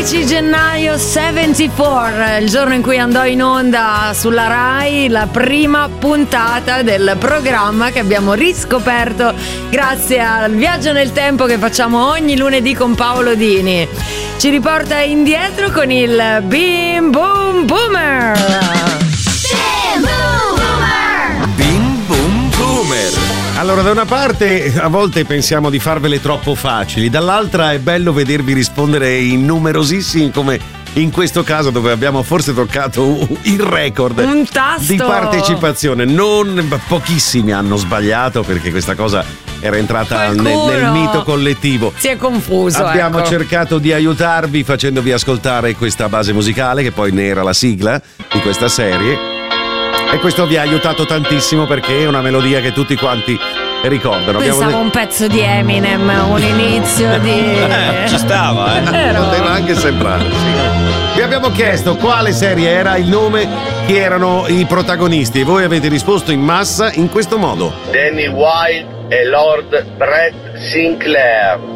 10 gennaio 74, il giorno in cui andò in onda sulla Rai la prima puntata del programma che abbiamo riscoperto grazie al viaggio nel tempo che facciamo ogni lunedì con Paolo Dini. Ci riporta indietro con il Bim Boom Boomer. Bim Boom Boomer. Bim Boom Boomer. Allora, da una parte a volte pensiamo di farvele troppo facili, dall'altra è bello vedervi rispondere in numerosissimi, come in questo caso dove abbiamo forse toccato il record Un tasto. di partecipazione. Pochissimi hanno sbagliato, perché questa cosa era entrata nel mito collettivo. Si è confuso. Abbiamo ecco. cercato di aiutarvi facendovi ascoltare questa base musicale, che poi ne era la sigla di questa serie. E questo vi ha aiutato tantissimo, perché è una melodia che tutti quanti ricordano. Pensavo un pezzo di Eminem, un inizio di... Ci stava, Poteva anche sembrare, sì. Vi abbiamo chiesto quale serie era, il nome, chi erano i protagonisti, e voi avete risposto in massa in questo modo. Danny Wilde e Lord Brett Sinclair.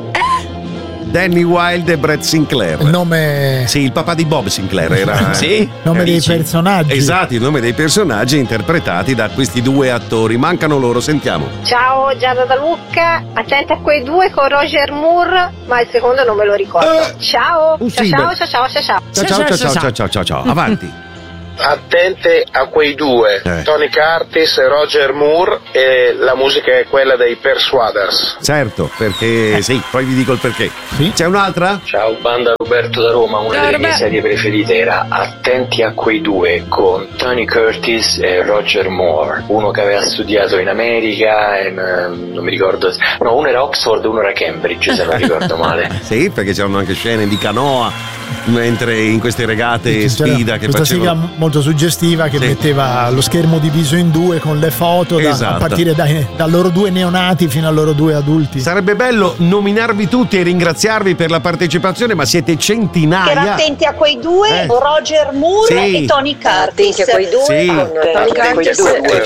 Danny Wilde e Brett Sinclair. Il nome. Sì, il papà di Bob Sinclair era. Sì? Il nome dei personaggi. Esatto, il nome dei personaggi interpretati da questi due attori. Mancano loro, sentiamo. Ciao, Giada da Lucca, attenti a quei due con Roger Moore, ma il secondo non me lo ricordo. Ciao, sì, ciao, ciao, ciao, ciao, ciao. Ciao. Avanti. Attente a quei due, Tony Curtis e Roger Moore, e la musica è quella dei Persuaders. Certo, perché sì, poi vi dico il perché. Sì? C'è un'altra? Ciao banda, Roberto da Roma. Una delle mie serie preferite era Attenti a quei due con Tony Curtis e Roger Moore, uno che aveva studiato in America e non mi ricordo, no, uno era Oxford e uno era Cambridge, se non ricordo male. Sì, perché c'erano anche scene di canoa mentre in queste regate sfida che questa facevano. sigla molto suggestiva che Sì. metteva lo schermo diviso in due con le foto Esatto. a partire da loro due neonati fino a loro due adulti. Sarebbe bello nominarvi tutti e ringraziarvi per la partecipazione, ma siete centinaia. Era attenti a quei due, Roger Moore Sì. e Tony Curtis. Attenti a quei due Sì. con Tony Curtis.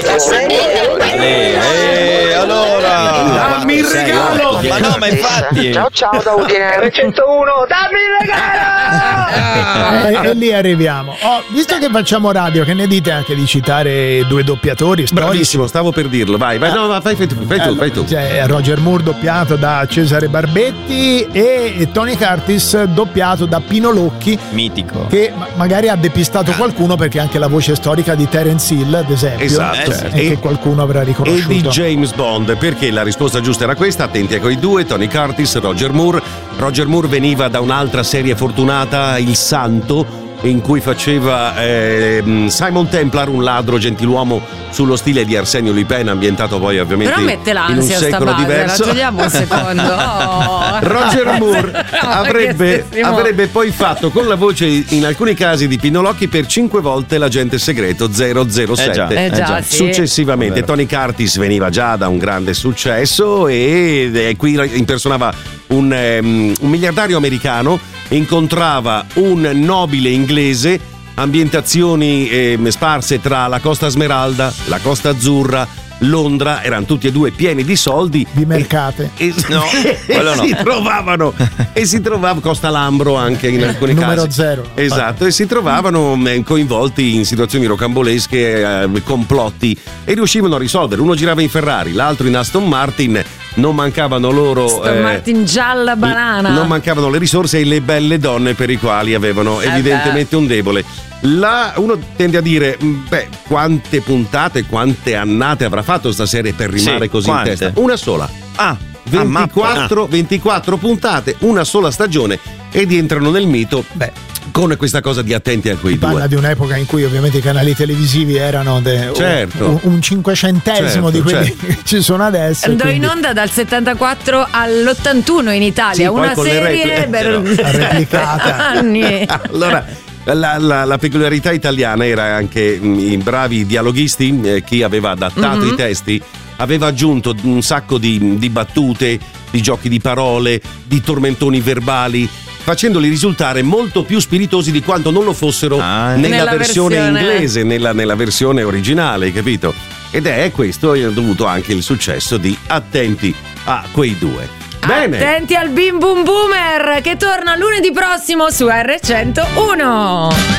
Allora, Dammi il regalo! Ma no, ma infatti. Ciao da Udine 301, dammi il regalo! E lì arriviamo. Visto che facciamo radio, che ne dite anche di citare due doppiatori storici? Bravissimo, stavo per dirlo. Vai, no, fai tu. C'è Roger Moore doppiato da Cesare Barbetti e Tony Curtis doppiato da Pino Locchi, Mitico. che magari ha depistato qualcuno, perché anche la voce storica di Terence Hill, ad esempio, Esatto. e che qualcuno avrà E riconosciuto. di James Bond, perché la risposta giusta era questa. Attenti a quei due, Tony Curtis, Roger Moore. Roger Moore veniva da un'altra serie fortunata, Il Santo, in cui faceva Simon Templar, un ladro gentiluomo sullo stile di Arsenio Lupin, ambientato poi ovviamente Però mette in un l'ansia sta secolo base, diverso. la togliamo un secondo. Oh. Roger Moore avrebbe poi fatto con la voce in alcuni casi di Pino Locchi per 5 volte l'agente segreto 007. già, sì. Successivamente Tony Curtis veniva già da un grande successo e qui impersonava un miliardario americano, incontrava un nobile inglese, ambientazioni sparse tra la Costa Smeralda, la Costa Azzurra, Londra, erano tutti e due pieni di soldi, Di mercate. No, quello no. si trovava Costa Lambro anche in alcuni Numero casi. zero. Esatto, e si trovavano coinvolti in situazioni rocambolesche, complotti, e riuscivano a risolvere. Uno girava in Ferrari, l'altro in Aston Martin. Non mancavano loro Aston Martin gialla banana. non mancavano le risorse e le belle donne per i quali avevano evidentemente un debole. Uno tende a dire quante puntate, quante annate avrà fatto sta serie per rimare Sì, così quante? in testa? Una sola. 24 puntate, una sola stagione, ed entrano nel mito con questa cosa di attenti a quei Parla due. di un'epoca in cui ovviamente i canali televisivi erano Certo. un cinquecentesimo di quelli che ci sono adesso. Andò quindi in onda dal 74 all'81 in Italia, Sì, poi una con le serie replicata. anni. Allora, la peculiarità italiana era anche i bravi dialoghisti, chi aveva adattato i testi aveva aggiunto un sacco di battute, di giochi di parole, di tormentoni verbali, facendoli risultare molto più spiritosi di quanto non lo fossero nella versione inglese, nella versione originale, capito? Ed è questo dovuto anche il successo di Attenti a quei due. Bene. Attenti al Bim Bum Boomer che torna lunedì prossimo su R101.